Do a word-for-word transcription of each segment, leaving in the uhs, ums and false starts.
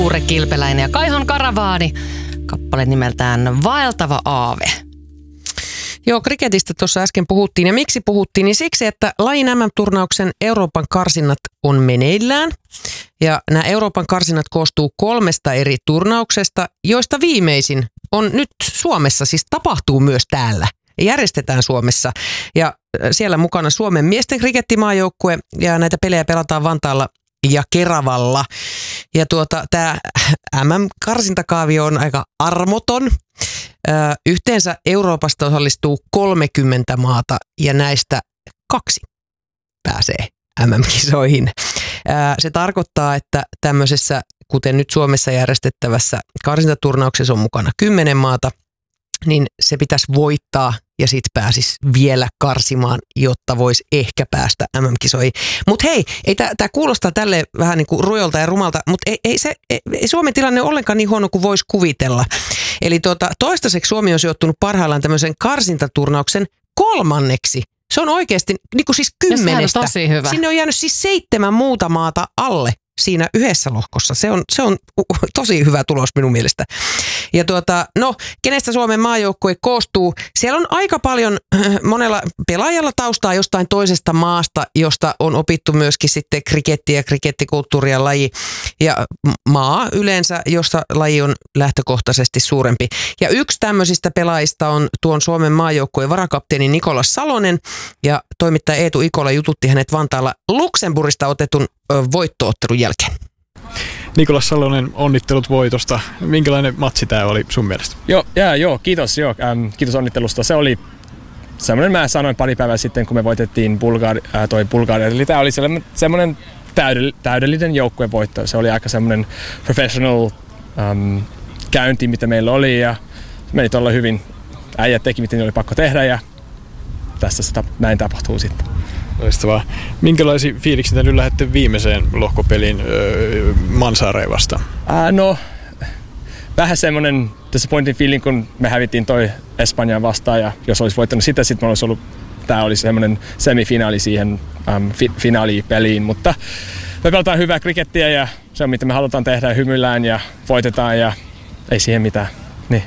Tuure Kilpeläinen ja Kaihon Karavaani. Kappale nimeltään Vaeltava aave. Joo, kriketistä tuossa äsken puhuttiin. Ja miksi puhuttiin? Niin siksi, että lajin M M-turnauksen Euroopan karsinnat on meneillään. Ja nämä Euroopan karsinnat koostuu kolmesta eri turnauksesta, joista viimeisin on nyt Suomessa, siis tapahtuu myös täällä. Järjestetään Suomessa. Ja siellä mukana Suomen miesten krikettimaajoukkue ja näitä pelejä pelataan Vantaalla ja Keravalla. Ja tuota, tämä M M-karsintakaavio on aika armoton. Ö, yhteensä Euroopasta osallistuu kolmekymmentä maata ja näistä kaksi pääsee M M-kisoihin. Ö, se tarkoittaa, että tämmöisessä, kuten nyt Suomessa järjestettävässä karsintaturnauksessa on mukana kymmenen maata, niin se pitäisi voittaa ja sitten pääsisi vielä karsimaan, jotta voisi ehkä päästä M M-kisoihin. Mutta hei, ei tämä kuulostaa tälle vähän niin kuin rujolta ja rumalta, mutta ei, ei, se, ei, ei Suomen tilanne ole ollenkaan niin huono kuin voisi kuvitella. Eli tuota, toistaiseksi Suomi on sijoittunut parhaillaan tämmöisen karsintaturnauksen kolmanneksi. Se on oikeasti niin kuin siis kymmenestä. On tosi hyvä. Sinne on jäänyt siis seitsemän muuta maata alle siinä yhdessä lohkossa. Se on, se on tosi hyvä tulos minun mielestä. Ja tuota, no, kenestä Suomen maajoukkue koostuu? Siellä on aika paljon monella pelaajalla taustaa jostain toisesta maasta, josta on opittu myöskin sitten krikettiä, krikettikulttuuria laji ja maa yleensä, josta laji on lähtökohtaisesti suurempi. Ja yksi tämmöisistä pelaajista on tuon Suomen maajoukkueen varakapteeni Nikolas Salonen ja toimittaja Eetu Ikola jututti hänet Vantaalla Luxemburgista otetun voittoottelun jälkeen. Nikolas Salonen, onnittelut voitosta. Minkälainen matsi tämä oli sun mielestä? Joo, jää, joo kiitos, joo, ähm, kiitos onnittelusta. Se oli semmoinen, mä sanoin pari päivää sitten, kun me voitettiin Bulgari, äh, toi Bulgaria. Eli tämä oli semmoinen täydell, täydellinen joukkuevoitto. Se oli aika semmoinen professional ähm, käynti, mitä meillä oli ja meni tuolla hyvin. Äijät teki, mitä oli pakko tehdä ja tässä se, näin tapahtuu sitten. Loistavaa. Minkälaisia fiiliksiä te nyt lähdette viimeiseen lohkopeliin öö, Mansaareen vastaan? Äh, no, vähän semmoinen disappointing feeling, kun me hävittiin toi Espanjaan vastaan ja jos olisi voittanut sitä, sitten olisi ollut, tää oli semmoinen semifinaali siihen ähm, fi- finaalipeliin, mutta me pelataan hyvää krikettiä ja se on mitä me halutaan tehdä, hymyillään ja voitetaan ja ei siihen mitään. Niin,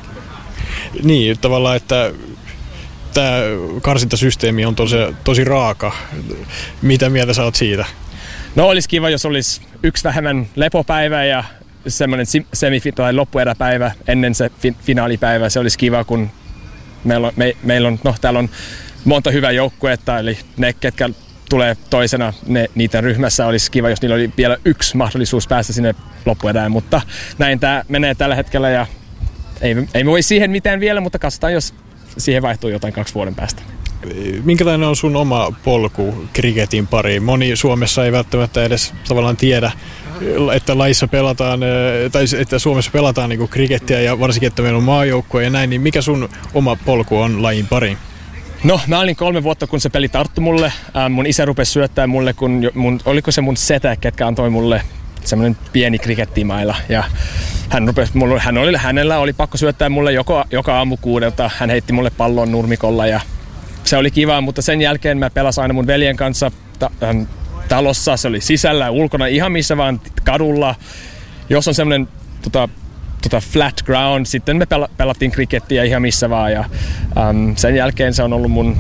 niin tavallaan, että tämä karsintasysteemi on tosi, tosi raaka. Mitä mieltä sä oot siitä? No olisi kiva, jos olisi yksi vähemmän lepopäivä ja semmoinen semifinaali tai loppueräpäivä ennen se fi- finaalipäivä. Se olisi kiva, kun meillä on, me, meillä on, no, täällä on monta hyvää joukkuetta, eli ne, ketkä tulee toisena ne, niiden ryhmässä, olisi kiva, jos niillä oli vielä yksi mahdollisuus päästä sinne loppuerään, mutta näin tämä menee tällä hetkellä ja ei, ei me voi siihen mitään vielä, mutta katsotaan, jos siihen vaihtuu jotain kaksi vuoden päästä. Minkälainen on sun oma polku kriketin pariin? Moni Suomessa ei välttämättä edes tavallaan tiedä, että lajissa pelataan, tai että Suomessa pelataan niin kuin krikettiä ja varsinkin, että meillä on maajoukkue ja näin, niin mikä sun oma polku on lajin pariin? No, mä olin kolme vuotta, kun se peli tarttui mulle. Ähm, mun isä rupesi syöttää mulle, kun mun, oliko se mun setä, ketkä antoi mulle semmoinen pieni krikettimaila. Ja hän rupesi, mulle, hän oli, hänellä oli pakko syöttää mulle joka, joka aamu kuudelta. Hän heitti mulle pallon nurmikolla ja se oli kiva, mutta sen jälkeen mä pelasin aina mun veljen kanssa ta, ähm, talossa. Se oli sisällä, ulkona, ihan missä vaan kadulla. Jos on semmoinen tota, tota flat ground, sitten me pela, pelattiin krikettiä ihan missä vaan. Ja ähm, sen jälkeen se on ollut mun,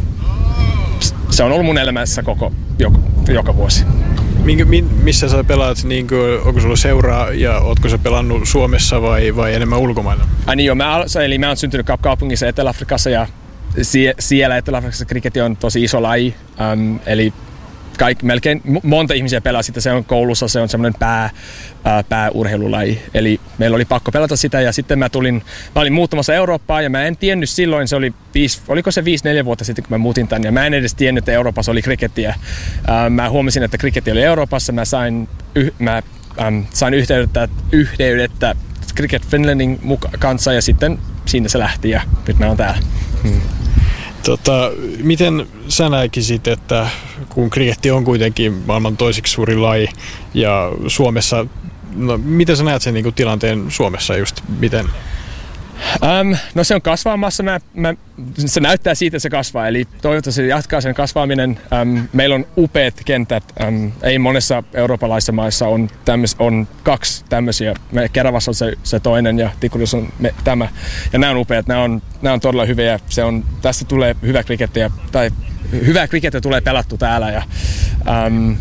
se on ollut mun elämässä koko, joka, joka vuosi. Minkä, missä sä pelaat, niin kuin, onko sulla seuraa ja ootko sä pelannut Suomessa vai, vai enemmän ulkomailla? Ai niin joo, mä, eli mä oon syntynyt kaupungissa Etelä-Afrikassa ja sie, siellä Etelä-Afrikassa kriketti on tosi iso laji. Um, eli kaik, melkein monta ihmisiä pelaa sitä, se on koulussa, se on semmoinen pää, ää, pääurheilulaji. Eli meillä oli pakko pelata sitä ja sitten mä tulin, mä olin muuttamassa Eurooppaa ja mä en tiennyt silloin, se oli viisi, oliko se viisi neljä vuotta sitten, kun mä muutin tänne ja mä en edes tiennyt, että Euroopassa oli krikettiä. Ää, mä huomasin, että kriketti oli Euroopassa, mä sain, yh, mä, äm, sain yhteydettä, yhteydettä Cricket Finlandin muka- kanssa ja sitten siinä se lähti ja nyt mä oon täällä. Hmm. Tota, miten sä näkisit, että kun kriketti on kuitenkin maailman toiseksi suuri laji ja Suomessa, no miten sä näet sen niin kuin tilanteen Suomessa just, miten? Um, no se on kasvamassa. Mä, mä, se näyttää siitä, että se kasvaa. Eli toivottavasti se jatkaa sen kasvaminen. Um, meillä on upeat kentät. Um, ei monessa eurooppalaisessa maissa on, tämmöis, on kaksi tämmöisiä. Me Keravassa on se, se toinen ja Tikkurissa on me, tämä. Ja nämä on upeat. Nämä on, nämä on todella hyviä. Se on, tästä tulee hyvä krikettiä. Tai hyvä krikettiä tulee pelattu täällä. Ja, um,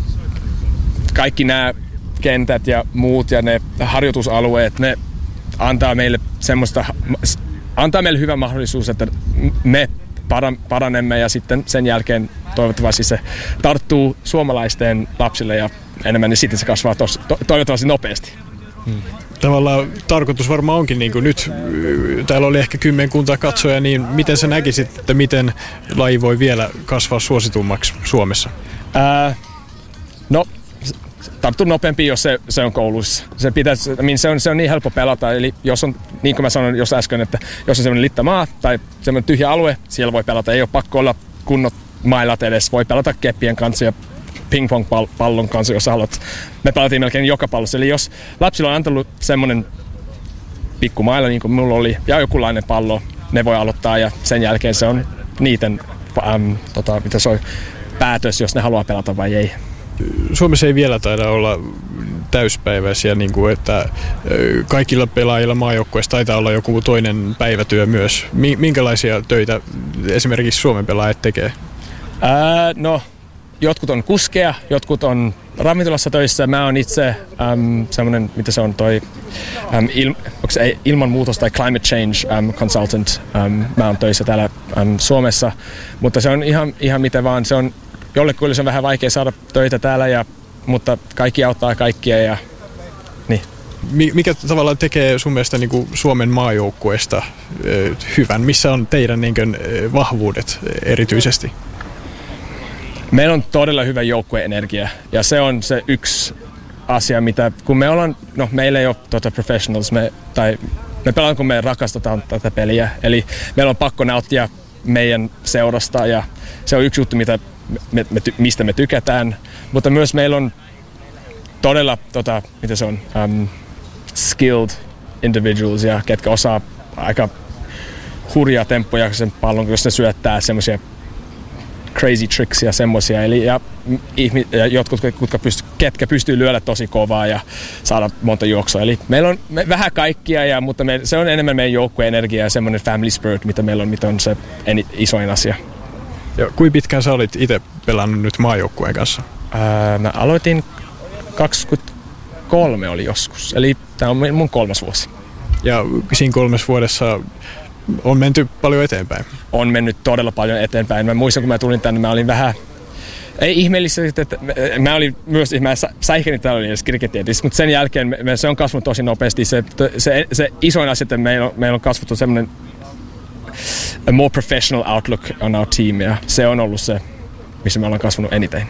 kaikki nämä kentät ja muut ja ne harjoitusalueet, ne antaa meille semmoista, antaa meille hyvä mahdollisuus, että me paranemme ja sitten sen jälkeen toivottavasti se tarttuu suomalaisten lapsille ja enemmän, niin sitten se kasvaa tos, to, toivottavasti nopeasti. Hmm. Tavallaan tarkoitus varmaan onkin, niin kuin nyt täällä oli ehkä kymmenkunta katsoja, niin miten sä näkisit, että miten laji voi vielä kasvaa suositummaksi Suomessa? Ää, no, tarttuu nopeampi, jos se, se on kouluissa. Se, pitäisi, se, on, se on niin helppo pelata, eli jos on, niin kuin mä sanoin jos äsken, että jos on semmoinen littamaa tai semmoinen tyhjä alue, siellä voi pelata. Ei ole pakko olla kunnot mailat edes. Voi pelata keppien kanssa ja ping-pong-pallon kanssa, jos haluat. Me pelattiin melkein joka pallossa. Eli jos lapsilla on antanut semmoinen pikku maila, niin kuin mulla oli, ja jokinlainen pallo, ne voi aloittaa ja sen jälkeen se on niiden äm, tota, mitä se on, päätös, jos ne haluaa pelata vai ei. Suomessa ei vielä taida olla täyspäiväisiä, niin kuin että kaikilla pelaajilla maajoukkueessa taitaa olla joku toinen päivätyö myös. Minkälaisia töitä esimerkiksi Suomen pelaajat tekee? Ää, no, jotkut on kuskeja, jotkut on ravintolassa töissä. Mä oon itse äm, semmoinen, mitä se on toi, äm, il, onko se ilmanmuutos tai climate change äm, consultant. Äm, mä oon töissä täällä äm, Suomessa, mutta se on ihan, ihan miten vaan. Se on jollekuille se on vähän vaikea saada töitä täällä, ja, mutta kaikki auttaa kaikkia. Ja, niin. Mikä tavallaan tekee sun mielestä niin kuin Suomen maajoukkueesta äh, hyvän? Missä on teidän niin kuin, äh, vahvuudet erityisesti? Meillä on todella hyvä joukkueenergia, ja se on se yksi asia, mitä kun me ollaan, no meillä ei ole tuota professionals, me, tai me pelaan, kun me rakastetaan tätä peliä, eli meillä on pakko nauttia meidän seurasta, ja se on yksi juttu, mitä Me, me, mistä me tykätään, mutta myös meillä on todella, tota, mitä se on, um, skilled individuals, ja ketkä osaa aika hurjaa temppuja sen pallon, jos ne syöttää semmoisia crazy tricks ja semmoisia, eli ja, ja jotkut, ketkä pystyy, ketkä pystyy lyödä tosi kovaa ja saada monta juoksua, eli meillä on me, vähän kaikkia, ja, mutta me, se on enemmän meidän joukkueenergia ja semmoinen family spirit, mitä meillä on, mitä on se en, isoin asia. Ja kuinka pitkään sä olit itse pelannut nyt maajoukkueen kanssa? Ää, mä aloitin kaksikymmentäkolme oli joskus, eli tää on mun kolmas vuosi. Ja siinä kolmes vuodessa on menty paljon eteenpäin? On mennyt todella paljon eteenpäin. Mä muistan, kun mä tulin tänne, mä olin vähän, ei ihmeellisesti, että mä olin myös, mä säikänin täällä edes krikettietissä, mutta sen jälkeen me, se on kasvanut tosi nopeasti. Se, se, se isoin asia, että meillä on, meillä on kasvattu semmoinen a more professional outlook on our team, ja se on ollut se, missä me ollaan kasvanut eniten.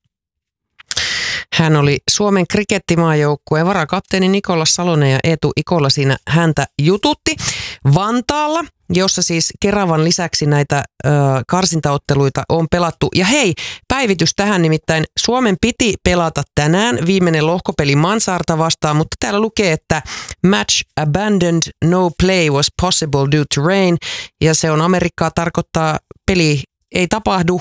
Hän oli Suomen krikettimaajoukkueen varakapteeni Nikola Salonen, ja Eetu Ikola siinä häntä jututti Vantaalla, jossa siis Keravan lisäksi näitä ö, karsintaotteluita on pelattu. Ja hei, päivitys tähän, nimittäin Suomen piti pelata tänään viimeinen lohkopeli Mansaarta vastaan, mutta täällä lukee, että match abandoned, no play was possible due to rain, ja se on Amerikkaa, tarkoittaa peli ei tapahdu.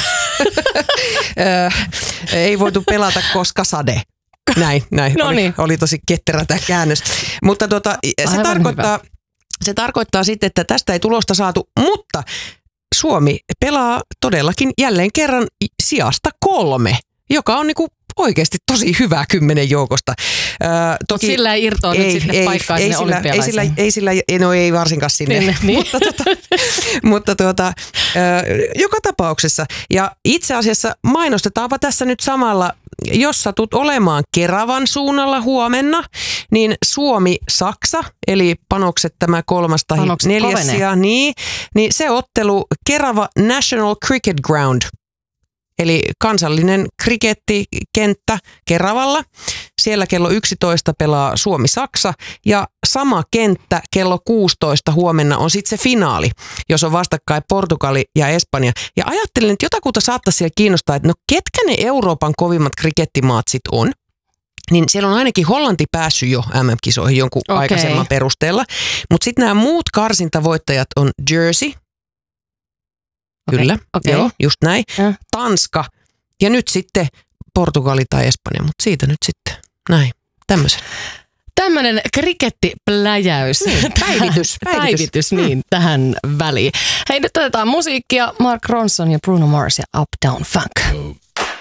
Ei voitu pelata, koska sade. Näin, näin. No niin. Oli, oli tosi ketterä tämä käännös. Mutta tuota, se, tarkoittaa, se tarkoittaa sitten, että tästä ei tulosta saatu, mutta Suomi pelaa todellakin jälleen kerran sijasta kolme, joka on niinku oikeasti tosi hyvä kymmenen joukosta. Öö, toki sillä ei irtoa nyt sinne ei, paikkaan sinne olympialaisiin. Ei sillä, ei sillä, no ei varsinkaan sinne. Niin, niin. mutta tuota, mutta tuota, öö, joka tapauksessa. Ja itse asiassa mainostetaanpa tässä nyt samalla, jos satut olemaan Keravan suunnalla huomenna, niin Suomi-Saksa, eli panokset tämä kolmas tai panokset neljäs sija, niin, niin se ottelu Kerava National Cricket Ground, eli kansallinen krikettikenttä Keravalla. Siellä kello yksitoista pelaa Suomi-Saksa, ja sama kenttä kello kuusitoista huomenna on sitten se finaali, jos on vastakkain Portugali ja Espanja. Ja ajattelin, että jotakuta saattaisi siellä kiinnostaa, että no ketkä ne Euroopan kovimmat krikettimaat sit on? niin siellä on ainakin Hollanti päässyt jo M M-kisoihin jonkun Okei. aikaisemman perusteella. Mutta sitten nämä muut karsintavoittajat on Jersey, Okei, kyllä, okei. joo, just näin, Ja. Tanska ja nyt sitten Portugali tai Espanja, mutta siitä nyt sitten näin, tämmöisen. Tämmöinen krikettipläjäys. Niin, päivitys, päivitys. päivitys niin, tähän väliin. Hei, nyt otetaan musiikkia. Mark Ronson ja Bruno Mars ja Uptown Funk.